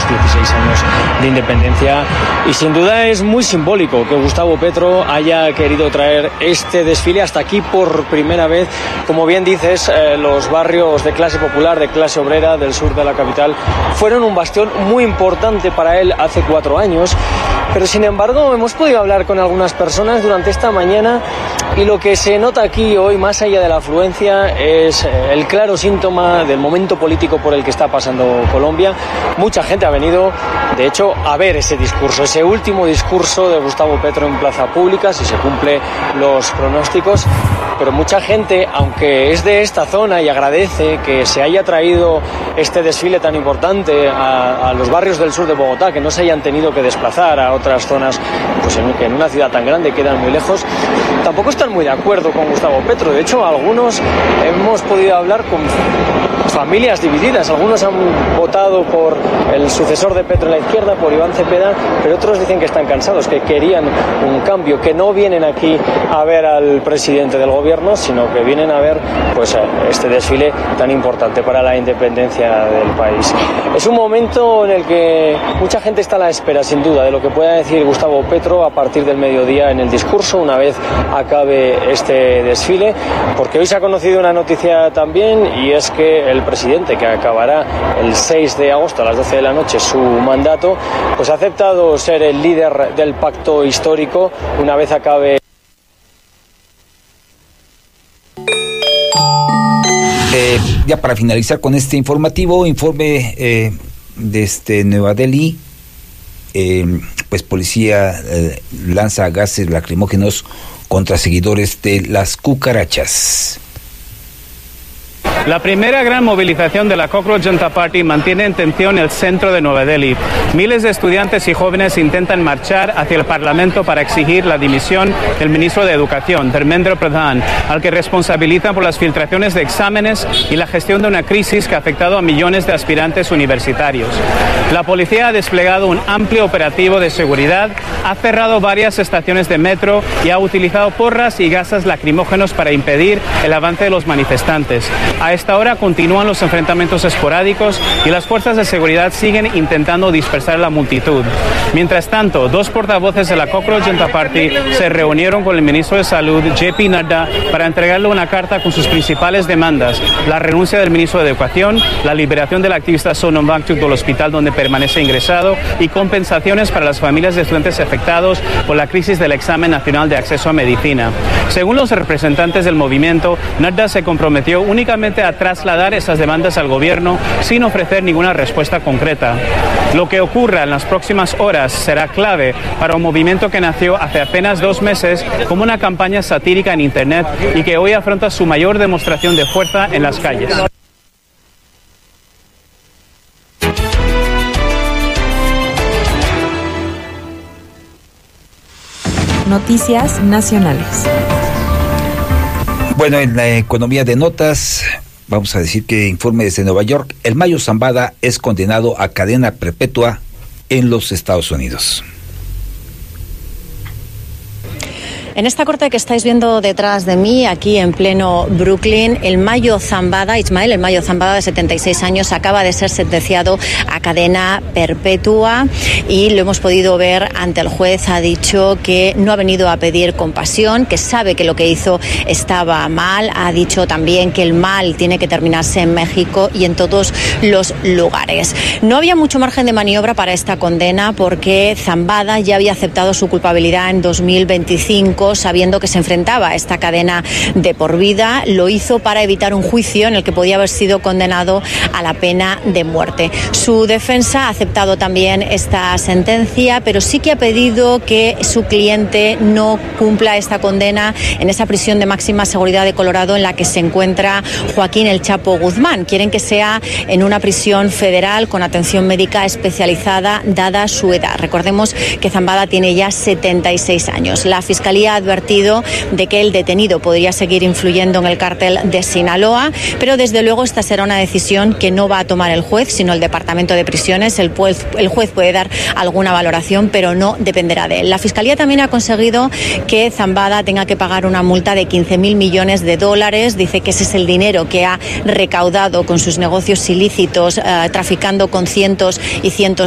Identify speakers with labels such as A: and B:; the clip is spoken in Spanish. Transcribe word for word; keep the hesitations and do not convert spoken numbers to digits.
A: dieciséis años de independencia. Y sin duda es muy simbólico que Gustavo Petro haya querido traer este desfile hasta aquí por primera vez. Como bien dices, eh, los barrios de clase popular, de clase obrera del sur de la capital fueron un bastión muy importante para él hace cuatro años. Pero sin embargo hemos podido hablar con algunas personas durante esta mañana y lo que se nota aquí hoy, más allá de la afluencia, es el claro síntoma del momento político por el que está pasando Colombia. Mucha gente ha venido, de hecho, a ver ese discurso, ese último discurso de Gustavo Petro en plaza pública, si se cumplen los pronósticos. Pero mucha gente, aunque es de esta zona y agradece que se haya traído este desfile tan importante a, a los barrios del sur de Bogotá, que no se hayan tenido que desplazar a otras zonas, pues en, que en una ciudad tan grande quedan muy lejos, tampoco están muy de acuerdo con Gustavo Petro. De hecho, algunos hemos podido hablar con familias divididas. Algunos han votado por el sucesor de Petro en la izquierda, por Iván Cepeda, pero otros dicen que están cansados, que querían un cambio, que no vienen aquí a ver al presidente del gobierno, sino que vienen a ver pues este desfile tan importante para la independencia del país. Es un momento en el que mucha gente está a la espera, sin duda, de lo que pueda decir Gustavo Petro a partir del mediodía en el discurso, una vez acabe este desfile, porque hoy se ha conocido una noticia también, y es que el presidente, que acabará el seis de agosto a las doce de la noche su mandato, pues ha aceptado ser el líder del pacto histórico una vez acabe.
B: Eh, ya para finalizar con este informativo, informe eh, desde Nueva Delhi, eh, pues policía eh, lanza gases lacrimógenos contra seguidores de las cucarachas.
C: La primera gran movilización de la Cockroach Janta Party mantiene en tensión el centro de Nueva Delhi. Miles de estudiantes y jóvenes intentan marchar hacia el Parlamento para exigir la dimisión del ministro de Educación, Dharmendra Pradhan, al que responsabilizan por las filtraciones de exámenes y la gestión de una crisis que ha afectado a millones de aspirantes universitarios. La policía ha desplegado un amplio operativo de seguridad, ha cerrado varias estaciones de metro y ha utilizado porras y gases lacrimógenos para impedir el avance de los manifestantes. A esta hora continúan los enfrentamientos esporádicos y las fuerzas de seguridad siguen intentando dispersar la multitud. Mientras tanto, dos portavoces de la Cockroach Janta Party se reunieron con el ministro de Salud, J P Nadda, para entregarle una carta con sus principales demandas: la renuncia del ministro de Educación, la liberación del activista Sonam Wangchuk del hospital donde permanece ingresado y compensaciones para las familias de estudiantes afectados por la crisis del examen nacional de acceso a medicina. Según los representantes del movimiento, Nadda se comprometió únicamente a trasladar esas demandas al gobierno sin ofrecer ninguna respuesta concreta. Lo que ocurra en las próximas horas será clave para un movimiento que nació hace apenas dos meses como una campaña satírica en Internet y que hoy afronta su mayor demostración de fuerza en las calles.
D: Noticias nacionales.
B: Bueno, en la economía de notas, vamos a decir que informe desde Nueva York: el Mayo Zambada es condenado a cadena perpetua en los Estados Unidos.
E: En esta corte que estáis viendo detrás de mí, aquí en pleno Brooklyn, el Mayo Zambada, Ismael, el Mayo Zambada, de setenta y seis años, acaba de ser sentenciado a cadena perpetua y lo hemos podido ver ante el juez. Ha dicho que no ha venido a pedir compasión, que sabe que lo que hizo estaba mal. Ha dicho también que el mal tiene que terminarse en México y en todos los lugares. No había mucho margen de maniobra para esta condena porque Zambada ya había aceptado su culpabilidad en dos mil veinticinco, sabiendo que se enfrentaba a esta cadena de por vida. Lo hizo para evitar un juicio en el que podía haber sido condenado a la pena de muerte. Su defensa ha aceptado también esta sentencia, pero sí que ha pedido que su cliente no cumpla esta condena en esa prisión de máxima seguridad de Colorado en la que se encuentra Joaquín El Chapo Guzmán. Quieren que sea en una prisión federal con atención médica especializada, dada su edad. Recordemos que Zambada tiene ya setenta y seis años. La Fiscalía ha advertido de que el detenido podría seguir influyendo en el cártel de Sinaloa, pero desde luego esta será una decisión que no va a tomar el juez, sino el Departamento de Prisiones. El juez, el juez puede dar alguna valoración, pero no dependerá de él. La Fiscalía también ha conseguido que Zambada tenga que pagar una multa de quince mil millones de dólares. Dice que ese es el dinero que ha recaudado con sus negocios ilícitos, eh, traficando con cientos y cientos